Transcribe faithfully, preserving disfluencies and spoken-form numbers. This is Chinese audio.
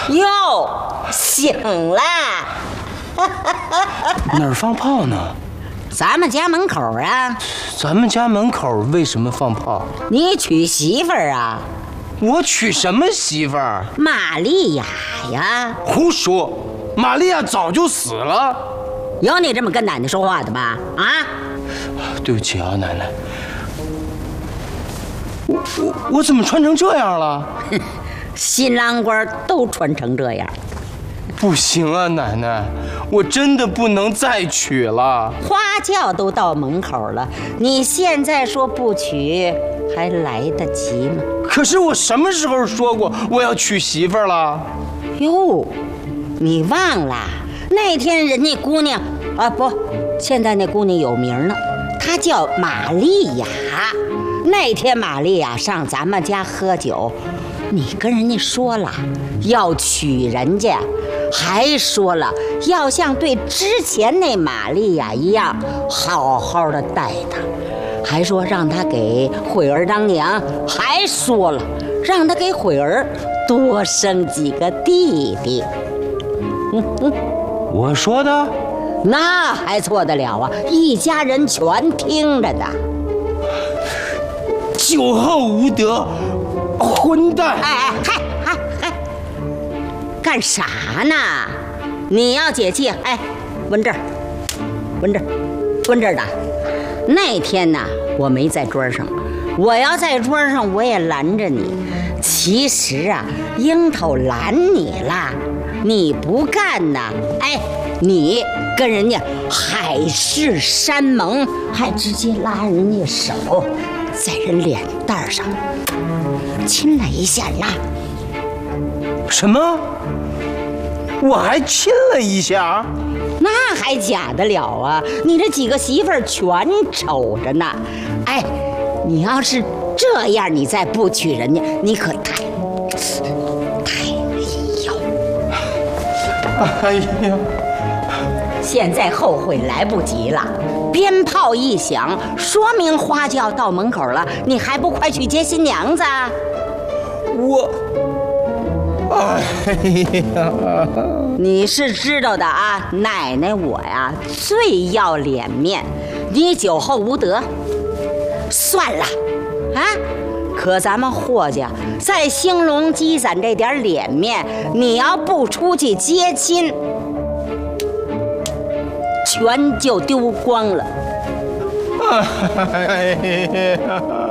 哟，醒了。 哪儿放炮呢？ 咱们家门口啊。 咱们家门口为什么放炮？ 你娶媳妇儿啊？ 我娶什么媳妇儿？ 玛利亚呀！ 胡说，玛利亚早就死了。 有你这么跟奶奶说话的吧？啊？ 对不起啊，奶奶。我我我怎么穿成这样了？ 新郎官都穿成这样。 不行啊，奶奶，我真的不能再娶了。 花轿都到门口了，你现在说不娶，还来得及吗？ 可是我什么时候说过我要娶媳妇儿了？ 哟，你忘了那天人家姑娘啊，不，现在那姑娘有名了，她叫玛利亚。那天玛利亚上咱们家喝酒，你跟人家说了要娶人家，还说了要像对之前那玛利亚一样好好的待她，还说让她给慧儿当娘，还说了让她给慧儿多生几个弟弟。嗯嗯， 我说的？ 那还错得了啊？一家人全听着的。 酒后无德，混蛋！ 哎哎嗨嗨嗨，干啥呢？你要解气？哎，闻这儿，闻这儿，闻这儿的。那天呢，我没在桌上，我要在桌上，我也拦着你。其实啊，樱桃拦你了，你不干呢。哎，你跟人家海誓山盟，还直接拉人家手，在人脸蛋上亲了一下啦。 什么？我还亲了一下？ 那还假得了啊！你这几个媳妇儿全瞅着呢。哎，你要是这样，你再不娶人家，你可太太哎呦！ 哎呀！ 现在后悔来不及了。鞭炮一响，说明花轿到门口了，你还不快去接新娘子？ 我，哎呀！ 你是知道的啊，奶奶我呀最要脸面，你酒后无德，算了，啊，可咱们霍家在兴隆积攒这点脸面，你要不出去接亲，全就丢光了。 哎呀！